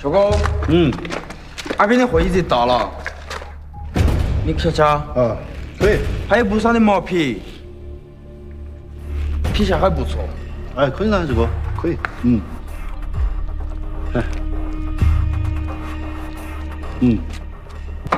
秋哥，阿斌的货已经到了，你瞧瞧。 啊，可以。 还有不少的毛皮，皮下还不错。 哎，可以噻，这个可以。哎，